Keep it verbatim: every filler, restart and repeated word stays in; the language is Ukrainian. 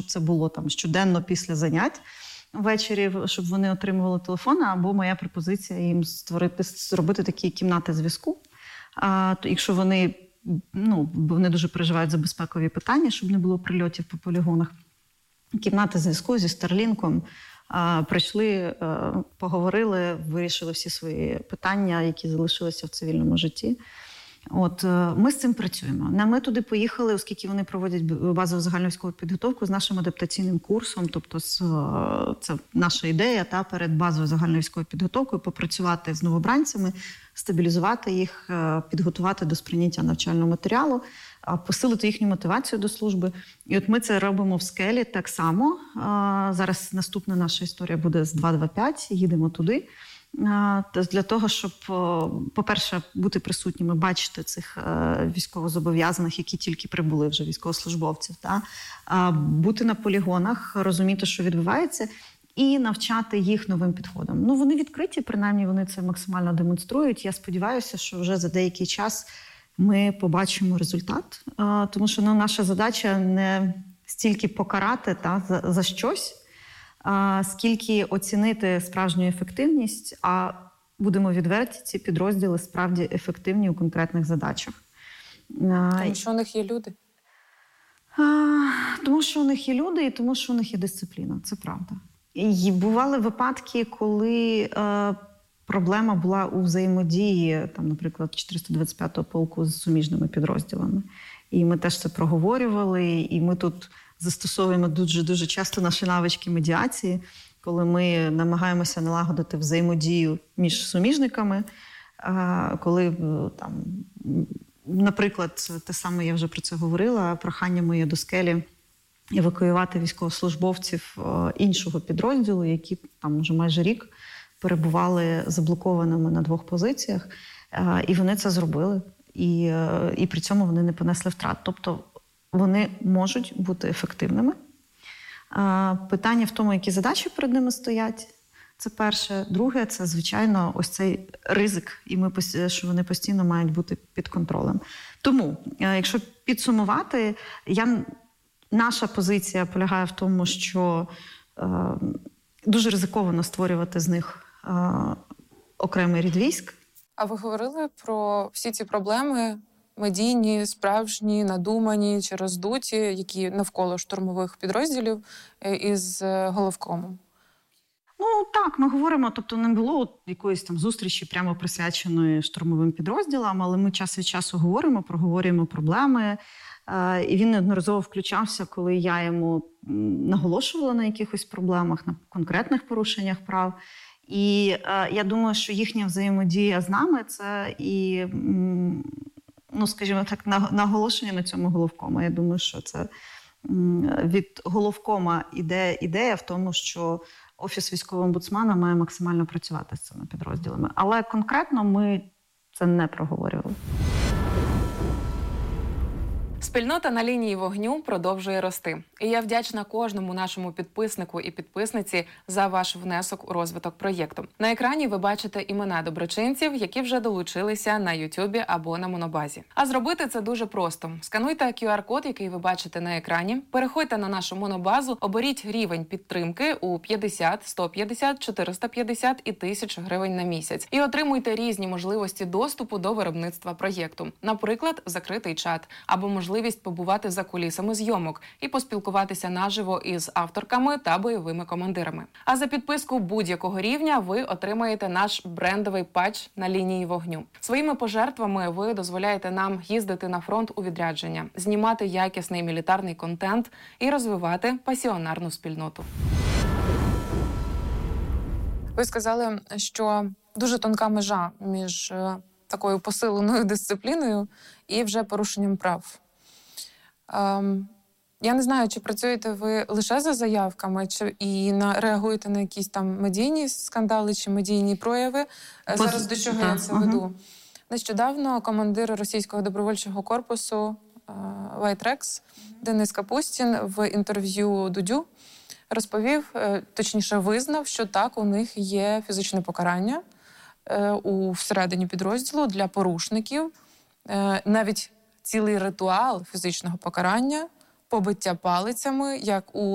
це було там щоденно після занять ввечері, щоб вони отримували телефони, або моя пропозиція їм створити, зробити такі кімнати зв'язку. А, то якщо вони, ну, вони дуже переживають за безпекові питання, щоб не було прильотів по полігонах. Кімнати зв'язку зі Старлінком. А, прийшли, а, поговорили, вирішили всі свої питання, які залишилися в цивільному житті. От, ми з цим працюємо. Ми туди поїхали, оскільки вони проводять базову загальновійськову підготовку з нашим адаптаційним курсом. Тобто це наша ідея та перед базовою загальновійськовою підготовкою попрацювати з новобранцями, стабілізувати їх, підготувати до сприйняття навчального матеріалу, посилити їхню мотивацію до служби. І от ми це робимо в скелі так само. Зараз наступна наша історія буде з два два п'ять, їдемо туди. Для того, щоб, по-перше, бути присутніми, бачити цих військовозобов'язаних, які тільки прибули вже військовослужбовців, та? Бути на полігонах, розуміти, що відбувається, і навчати їх новим підходам. Ну, вони відкриті, принаймні вони це максимально демонструють. Я сподіваюся, що вже за деякий час ми побачимо результат, тому що ну, наша задача не стільки покарати та, за, за щось, а скільки оцінити справжню ефективність, а будемо відверті, ці підрозділи справді ефективні у конкретних задачах. Тому що у них є люди? А, тому що у них є люди і тому що у них є дисципліна, це правда. І бували випадки, коли е, проблема була у взаємодії, там, наприклад, чотириста двадцять п'ятого полку з суміжними підрозділами. І ми теж це проговорювали, і ми тут застосовуємо дуже-дуже часто наші навички медіації, коли ми намагаємося налагодити взаємодію між суміжниками, коли там, наприклад, те саме я вже про це говорила, прохання моє до скелі евакуювати військовослужбовців іншого підрозділу, які там вже майже рік перебували заблокованими на двох позиціях, і вони це зробили, і, і при цьому вони не понесли втрат. Тобто вони можуть бути ефективними. Питання в тому, які задачі перед ними стоять. Це перше. Друге, це, звичайно, ось цей ризик, і ми, що вони постійно мають бути під контролем. Тому, якщо підсумувати, я, наша позиція полягає в тому, що е, дуже ризиковано створювати з них е, окремий рід військ. А ви говорили про всі ці проблеми медійні, справжні, надумані чи роздуті, які навколо штурмових підрозділів із головкомом? Ну, так, ми говоримо, тобто не було якоїсь там зустрічі прямо присвяченої штурмовим підрозділам, але ми час від часу говоримо, проговорюємо проблеми. І він неодноразово включався, коли я йому наголошувала на якихось проблемах, на конкретних порушеннях прав. І я думаю, що їхня взаємодія з нами – це і, ну, скажімо так, наголошення на цьому головкому. Я думаю, що це від головкома іде ідея в тому, що Офіс військового омбудсмана має максимально працювати з цими підрозділами. Але конкретно ми це не проговорювали. Спільнота на лінії вогню продовжує рости. І я вдячна кожному нашому підписнику і підписниці за ваш внесок у розвиток проєкту. На екрані ви бачите імена доброчинців, які вже долучилися на Ютубі або на Монобазі. А зробити це дуже просто. Скануйте кю ар-код, який ви бачите на екрані, переходьте на нашу Монобазу, оберіть рівень підтримки у п'ятдесят, сто п'ятдесят, чотириста п'ятдесят і тисячу гривень на місяць. І отримуйте різні можливості доступу до виробництва проєкту. Наприклад, закритий чат або можливість можливість побувати за кулісами зйомок і поспілкуватися наживо із авторками та бойовими командирами. А за підписку будь-якого рівня ви отримаєте наш брендовий патч на лінії вогню. Своїми пожертвами ви дозволяєте нам їздити на фронт у відрядження, знімати якісний мілітарний контент і розвивати пасіонарну спільноту. Ви сказали, що дуже тонка межа між такою посиленою дисципліною і вже порушенням прав. Ем, я не знаю, чи працюєте ви лише за заявками, чи і на, реагуєте на якісь там медійні скандали чи медійні прояви. Поз... Зараз до чого я це веду. Угу. Нещодавно командир російського добровольчого корпусу Вайтрекс Денис Капустін в інтерв'ю Дудю розповів, точніше визнав, що так, у них є фізичне покарання у всередині підрозділу для порушників, навіть цілий ритуал фізичного покарання, побиття палицями, як у